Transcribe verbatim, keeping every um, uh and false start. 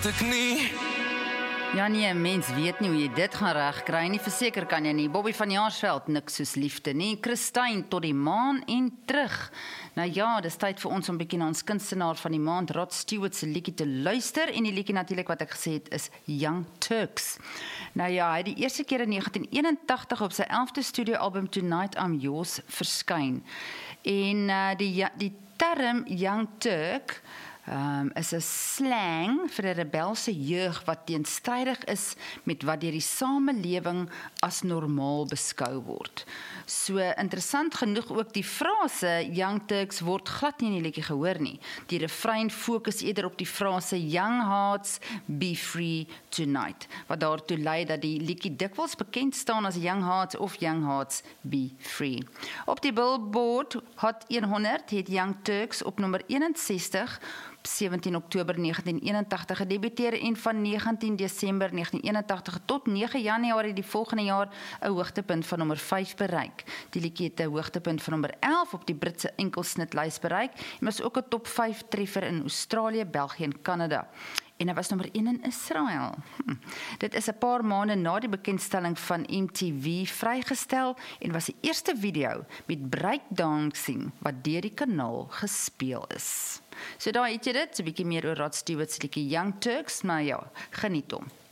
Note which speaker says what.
Speaker 1: weet ek nie.
Speaker 2: Ja nee, 'n mens weet nie hoe jy dit gaan regkry nie, verseker kan jy nie. Bobby van Jaarsveld, niks soos liefde nie. Christine, tot die maan en terug. Nou ja, dis tyd vir ons om bietjie na ons kunstenaar van die maand, Rod Stewart se liedjie te luister, en die liedjie natuurlik wat ek gesê het is Young Turks. Nou ja, hy het die eerste keer in negentien eenentagtig op sy elfde studioalbum Tonight I'm Yours verskyn. En uh, die, die term Young Turk Um, is 'n slang vir 'n rebelse jeug wat teenstrydig is met wat deur die samelewing as normaal beskou word. So interessant genoeg ook die frase Young Turks word glad nie in die liedjie gehoor nie. Die refrein fokus eerder op die frase Young Hearts Be Free Tonight, wat daartoe lei dat die liedjie dikwels bekend staan as Young Hearts of Young Hearts Be Free. Op die Billboard Hot honderd het Young Turks op nommer eenenzestig sewentien Oktober negentien eenentagtig gedebuteer en van negentien Desember negentien eenentagtig tot nege Januarie die volgende jaar 'n hoogtepunt van nommer vyf bereik. Die liedjie het 'n hoogtepunt van nommer elf op die Britse enkelsnitlys bereik en was ook 'n top vyf treffer in Australië, België en Kanada. En hy was nommer een in Israel. Hm. Dit is 'n paar maande na die bekendstelling van M T V vrygestel en was die eerste video met breakdancing wat deur die kanaal gespeel is. So daar het jy dit, 'n bietjie meer oor Rod Stewart se liedjie Young Turks, maar ja, geniet hom.